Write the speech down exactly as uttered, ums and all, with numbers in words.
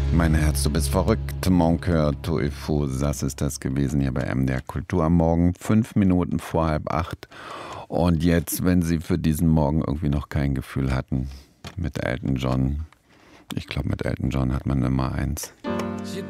Mein Herz, du bist verrückt. Mon cœur, tu es fou. Das ist das gewesen hier bei M D R Kultur am Morgen. Fünf Minuten vor halb acht. Und jetzt, wenn Sie für diesen Morgen irgendwie noch kein Gefühl hatten, mit Elton John. Ich glaube, mit Elton John hat man immer eins.